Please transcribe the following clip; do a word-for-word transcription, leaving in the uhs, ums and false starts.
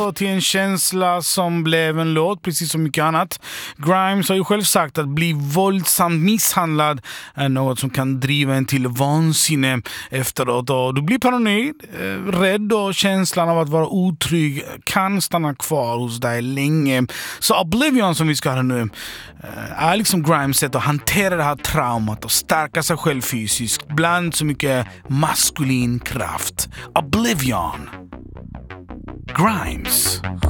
till en känsla som blev en låt, precis som mycket annat. Grimes har ju själv sagt att bli våldsamt misshandlad är något som kan driva en till vansinne efteråt. Och du blir paranoid, rädd, och känslan av att vara otrygg kan stanna kvar hos dig länge. Så Oblivion, som vi ska ha nu, är liksom Grimes sätt att hantera det här traumat och stärka sig själv fysiskt bland så mycket maskulin kraft. Oblivion. Grimes.